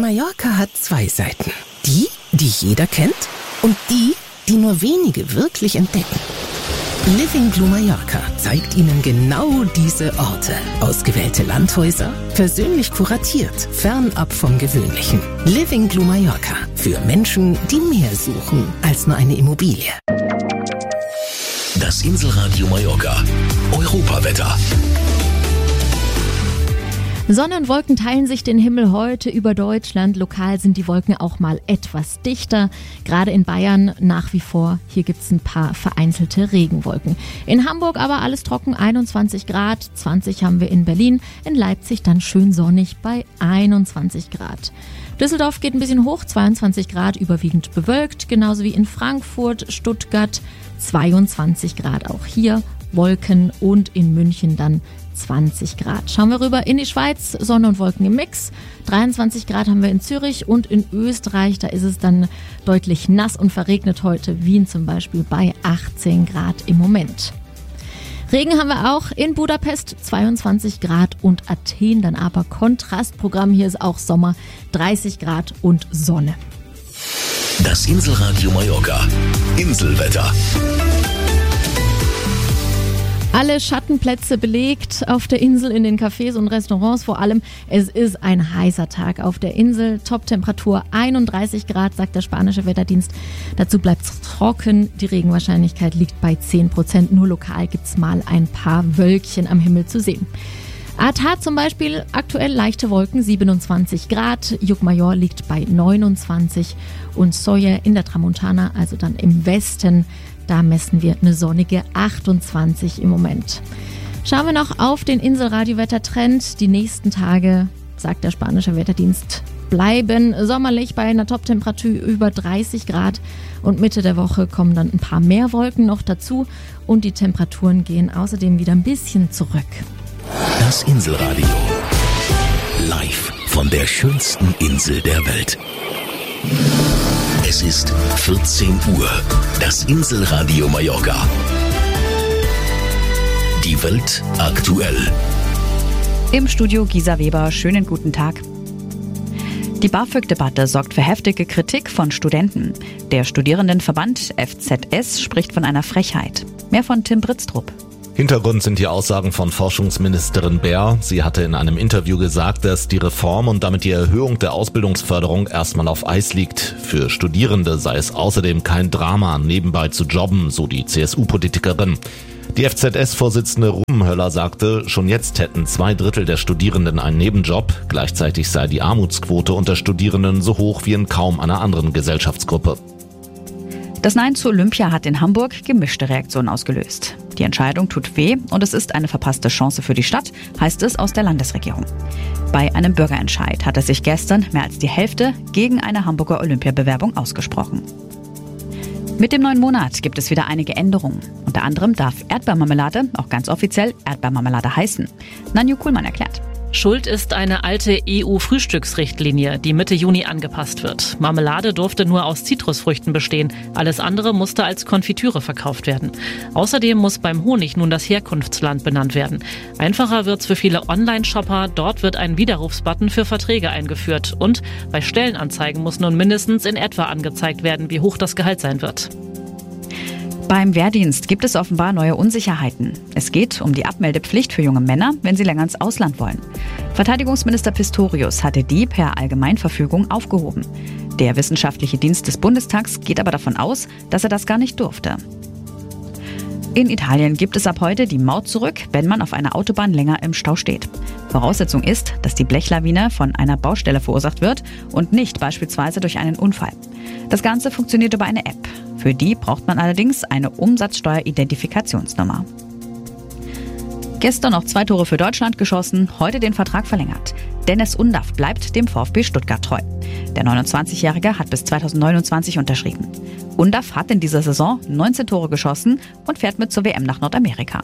Mallorca hat zwei Seiten. Die jeder kennt und die nur wenige wirklich entdecken. Living Blue Mallorca zeigt Ihnen genau diese Orte. Ausgewählte Landhäuser, persönlich kuratiert, fernab vom Gewöhnlichen. Living Blue Mallorca. Für Menschen, die mehr suchen als nur eine Immobilie. Das Inselradio Mallorca. Europawetter. Sonne und Wolken teilen sich den Himmel heute über Deutschland. Lokal sind die Wolken auch mal etwas dichter. Gerade in Bayern nach wie vor. Hier gibt es ein paar vereinzelte Regenwolken. In Hamburg aber alles trocken, 21 Grad. 20 haben wir in Berlin. In Leipzig dann schön sonnig bei 21 Grad. Düsseldorf geht ein bisschen hoch, 22 Grad, überwiegend bewölkt. Genauso wie in Frankfurt, Stuttgart 22 Grad auch hier. Wolken und in München dann 20 Grad. Schauen wir rüber in die Schweiz, Sonne und Wolken im Mix. 23 Grad haben wir in Zürich und in Österreich, da ist es dann deutlich nass und verregnet heute. Wien zum Beispiel bei 18 Grad im Moment. Regen haben wir auch in Budapest, 22 Grad und Athen dann aber Kontrastprogramm. Hier ist auch Sommer, 30 Grad und Sonne. Das Inselradio Mallorca. Inselwetter. Alle Schattenplätze belegt auf der Insel, in den Cafés und Restaurants vor allem. Es ist ein heißer Tag auf der Insel. Toptemperatur 31 Grad, sagt der spanische Wetterdienst. Dazu bleibt es trocken. Die Regenwahrscheinlichkeit liegt bei 10%. Nur lokal gibt es mal ein paar Wölkchen am Himmel zu sehen. Artat zum Beispiel, aktuell leichte Wolken, 27 Grad. Llucmajor liegt bei 29 und Sóller in der Tramontana, also dann im Westen, da messen wir eine sonnige 28 im Moment. Schauen wir noch auf den Inselradio-Wettertrend. Die nächsten Tage, sagt der spanische Wetterdienst, bleiben sommerlich bei einer Toptemperatur über 30 Grad. Und Mitte der Woche kommen dann ein paar mehr Wolken noch dazu. Und die Temperaturen gehen außerdem wieder ein bisschen zurück. Das Inselradio. Live von der schönsten Insel der Welt. Es ist 14 Uhr. Das Inselradio Mallorca. Die Welt aktuell. Im Studio Gisa Weber, schönen guten Tag. Die BAföG-Debatte sorgt für heftige Kritik von Studenten. Der Studierendenverband FZS spricht von einer Frechheit. Mehr von Tim Britztrup. Hintergrund sind die Aussagen von Forschungsministerin Baer. Sie hatte in einem Interview gesagt, dass die Reform und damit die Erhöhung der Ausbildungsförderung erstmal auf Eis liegt. Für Studierende sei es außerdem kein Drama, nebenbei zu jobben, so die CSU-Politikerin. Die FZS-Vorsitzende Rubenhöller sagte, schon jetzt hätten 2/3 der Studierenden einen Nebenjob. Gleichzeitig sei die Armutsquote unter Studierenden so hoch wie in kaum einer anderen Gesellschaftsgruppe. Das Nein zu Olympia hat in Hamburg gemischte Reaktionen ausgelöst. Die Entscheidung tut weh und es ist eine verpasste Chance für die Stadt, heißt es aus der Landesregierung. Bei einem Bürgerentscheid hatte sich gestern mehr als die Hälfte gegen eine Hamburger Olympiabewerbung ausgesprochen. Mit dem neuen Monat gibt es wieder einige Änderungen. Unter anderem darf Erdbeermarmelade auch ganz offiziell Erdbeermarmelade heißen. Nanju Kuhlmann erklärt. Schuld ist eine alte EU-Frühstücksrichtlinie, die Mitte Juni angepasst wird. Marmelade durfte nur aus Zitrusfrüchten bestehen. Alles andere musste als Konfitüre verkauft werden. Außerdem muss beim Honig nun das Herkunftsland benannt werden. Einfacher wird's für viele Online-Shopper. Dort wird ein Widerrufsbutton für Verträge eingeführt. Und bei Stellenanzeigen muss nun mindestens in etwa angezeigt werden, wie hoch das Gehalt sein wird. Beim Wehrdienst gibt es offenbar neue Unsicherheiten. Es geht um die Abmeldepflicht für junge Männer, wenn sie länger ins Ausland wollen. Verteidigungsminister Pistorius hatte die per Allgemeinverfügung aufgehoben. Der Wissenschaftliche Dienst des Bundestags geht aber davon aus, dass er das gar nicht durfte. In Italien gibt es ab heute die Maut zurück, wenn man auf einer Autobahn länger im Stau steht. Voraussetzung ist, dass die Blechlawine von einer Baustelle verursacht wird und nicht beispielsweise durch einen Unfall. Das Ganze funktioniert über eine App. Für die braucht man allerdings eine Umsatzsteueridentifikationsnummer. Gestern noch 2 Tore für Deutschland geschossen, heute den Vertrag verlängert. Dennis Undaff bleibt dem VfB Stuttgart treu. Der 29-Jährige hat bis 2029 unterschrieben. Undaff hat in dieser Saison 19 Tore geschossen und fährt mit zur WM nach Nordamerika.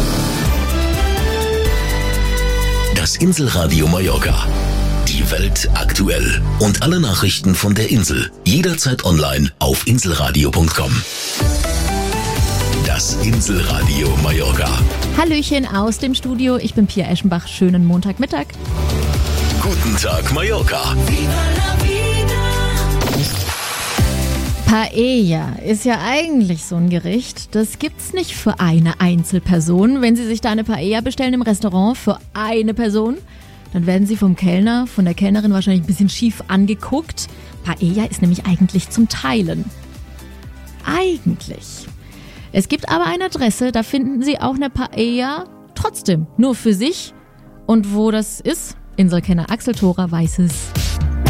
Das Inselradio Mallorca. Die Welt aktuell. Und alle Nachrichten von der Insel. Jederzeit online auf inselradio.com. Das Inselradio Mallorca. Hallöchen aus dem Studio, ich bin Pia Eschenbach. Schönen Montagmittag. Guten Tag Mallorca. Paella ist ja eigentlich so ein Gericht, das gibt's nicht für eine Einzelperson. Wenn Sie sich da eine Paella bestellen im Restaurant für eine Person, dann werden Sie vom Kellner, von der Kellnerin wahrscheinlich ein bisschen schief angeguckt. Paella ist nämlich eigentlich zum Teilen. Eigentlich. Es gibt aber eine Adresse, da finden Sie auch eine Paella trotzdem nur für sich. Und wo das ist, Inselkenner Axel Thora weiß es.